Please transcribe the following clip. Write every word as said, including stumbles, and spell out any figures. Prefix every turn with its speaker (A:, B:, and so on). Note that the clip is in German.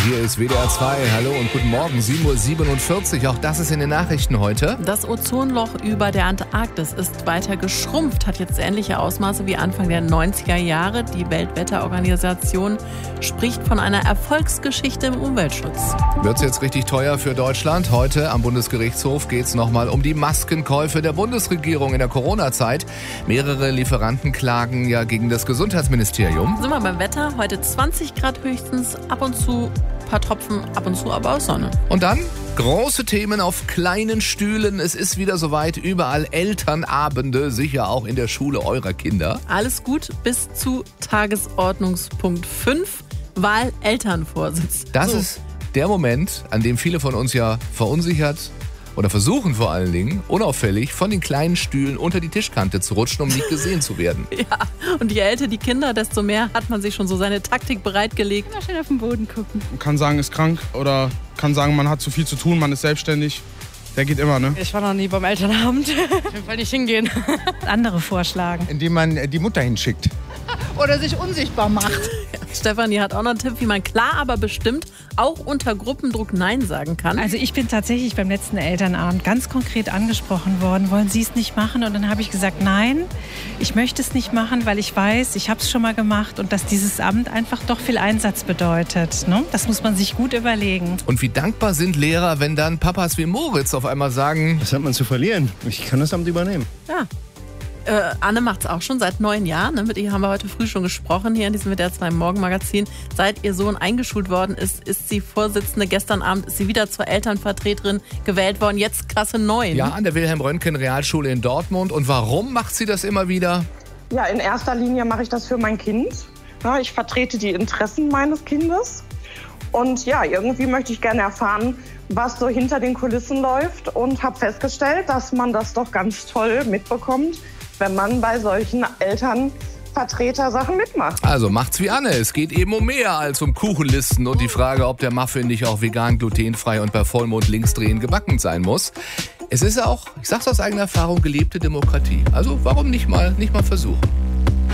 A: Hier ist W D R zwei. Hallo und guten Morgen, sieben Uhr siebenundvierzig. Auch das ist in den Nachrichten heute.
B: Das Ozonloch über der Antarktis ist weiter geschrumpft, hat jetzt ähnliche Ausmaße wie Anfang der neunziger Jahre. Die Weltwetterorganisation spricht von einer Erfolgsgeschichte im Umweltschutz.
A: Wird's jetzt richtig teuer für Deutschland? Heute am Bundesgerichtshof geht's nochmal um die Maskenkäufe der Bundesregierung in der Corona-Zeit. Mehrere Lieferanten klagen ja gegen das Gesundheitsministerium.
B: Sind wir beim Wetter? Heute zwanzig Grad höchstens, ab und zu ein paar Tropfen, ab und zu aber auch Sonne.
A: Und dann große Themen auf kleinen Stühlen. Es ist wieder soweit, überall Elternabende, sicher auch in der Schule eurer Kinder.
B: Alles gut bis zu Tagesordnungspunkt fünf, Wahl Elternvorsitz.
A: Das
B: so.
A: ist der Moment, an dem viele von uns ja verunsichert oder versuchen vor allen Dingen, unauffällig von den kleinen Stühlen unter die Tischkante zu rutschen, um nicht gesehen zu werden.
B: Ja, und je älter die Kinder, desto mehr hat man sich schon so seine Taktik bereitgelegt.
C: Immer schön auf den Boden gucken.
D: Man kann sagen, ist krank oder kann sagen, man hat zu viel zu tun, man ist selbstständig. Der geht immer, ne?
C: Ich war noch nie beim Elternabend. Auf jeden Fall nicht hingehen. Andere vorschlagen.
E: Indem man die Mutter hinschickt.
F: Oder sich unsichtbar macht.
B: Stefanie hat auch noch einen Tipp, wie man klar, aber bestimmt auch unter Gruppendruck Nein sagen kann.
G: Also ich bin tatsächlich beim letzten Elternabend ganz konkret angesprochen worden, wollen Sie es nicht machen? Und dann habe ich gesagt, nein, ich möchte es nicht machen, weil ich weiß, ich habe es schon mal gemacht und dass dieses Amt einfach doch viel Einsatz bedeutet. Ne? Das muss man sich gut überlegen.
A: Und wie dankbar sind Lehrer, wenn dann Papas wie Moritz auf einmal sagen,
E: Was hat man zu verlieren? Ich kann das Amt übernehmen.
B: Ja. Äh, Anne macht es auch schon seit neun Jahren. Ne? Mit ihr haben wir heute früh schon gesprochen, hier in diesem W D R zwei Morgenmagazin. Seit ihr Sohn eingeschult worden ist, ist sie Vorsitzende. Gestern Abend ist sie wieder zur Elternvertreterin gewählt worden. Jetzt Klasse neun.
A: ja, an der Wilhelm-Röntgen-Realschule in Dortmund. Und warum macht sie das immer wieder?
H: Ja, in erster Linie mache ich das für mein Kind. Ja, ich vertrete die Interessen meines Kindes. Und ja, irgendwie möchte ich gerne erfahren, was so hinter den Kulissen läuft. Und habe festgestellt, dass man das doch ganz toll mitbekommt, wenn man bei solchen Elternvertreter-Sachen mitmacht.
A: Also macht's wie Anne. Es geht eben um mehr als um Kuchenlisten und die Frage, ob der Muffin nicht auch vegan, glutenfrei und bei Vollmond links drehen gebacken sein muss. Es ist auch, ich sag's aus eigener Erfahrung, gelebte Demokratie. Also warum nicht mal, nicht mal versuchen?